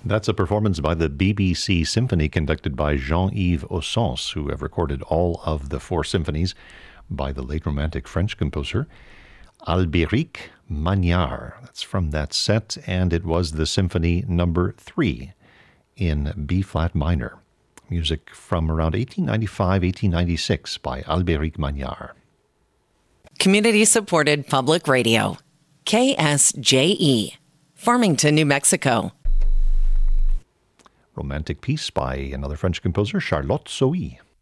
That's a performance by the BBC Symphony conducted by Jean-Yves Ossens, who have recorded all of the four symphonies by the late Romantic French composer Albéric Magnard. That's from that set, and it was the Symphony number 3 in B-flat minor. Music from around 1895-1896 by Albéric Magnard. Community-supported public radio. KSJE. Farmington, New Mexico. Romantic piece by another French composer, Charlotte Sohi.